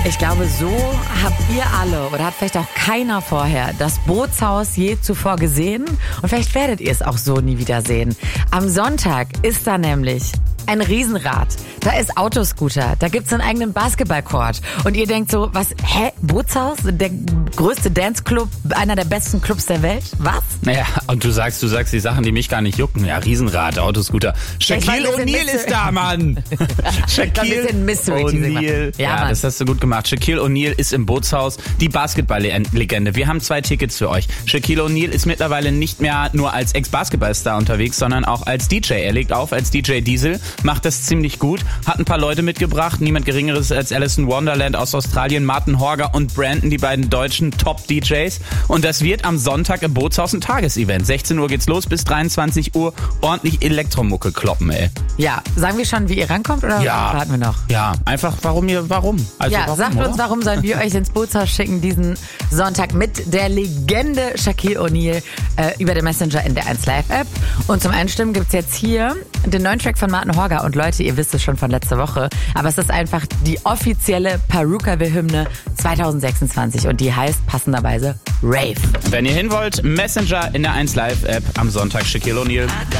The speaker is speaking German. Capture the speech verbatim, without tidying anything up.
Ich glaube, so habt ihr alle oder hat vielleicht auch keiner vorher das Bootshaus je zuvor gesehen und vielleicht werdet ihr es auch so nie wieder sehen. Am Sonntag ist da nämlich ein Riesenrad, da ist Autoscooter, da gibt's einen eigenen Basketballcourt und ihr denkt so, was, hä, Bootshaus? Der größte Danceclub, einer der besten Clubs der Welt? Was? Naja, und du sagst, du sagst die Sachen, die mich gar nicht jucken. Ja, Riesenrad, Autoscooter. Shaquille O'Neal ist da, Mann! Shaquille O'Neal. Ja, ja Mann. Das hast du gut gemacht. Shaquille O'Neal ist im Bootshaus, die Basketball-Legende. Wir haben zwei Tickets für euch. Shaquille O'Neal ist mittlerweile nicht mehr nur als Ex-Basketballstar unterwegs, sondern auch als D J. Er legt auf als D J Diesel, macht das ziemlich gut, hat ein paar Leute mitgebracht, niemand Geringeres als Alice in Wonderland aus Australien, Martin Horger und Brandon, die beiden deutschen Top-D Js. Und das wird am Sonntag im Bootshaus ein Tagesevent. sechzehn Uhr geht's los, bis dreiundzwanzig Uhr ordentlich Elektromucke kloppen, ey. Ja, sagen wir schon, wie ihr rankommt oder Ja. warten wir noch? Ja, einfach warum ihr, warum? Also Ja, warum, sagt oder? uns, warum sollen wir euch ins Bootshaus schicken diesen Sonntag mit der Legende Shaquille O'Neal äh, über den Messenger in der eins Live App. Und zum Einstimmen gibt's jetzt hier den neuen Track von Martin Horger. Und Leute, ihr wisst es schon von letzter Woche, aber es ist einfach die offizielle Perukaville-Hymne zwanzig sechsundzwanzig und die heißt passenderweise Rave. Wenn ihr hin wollt, Messenger in der eins Live App am Sonntag Shaquille O'Neal.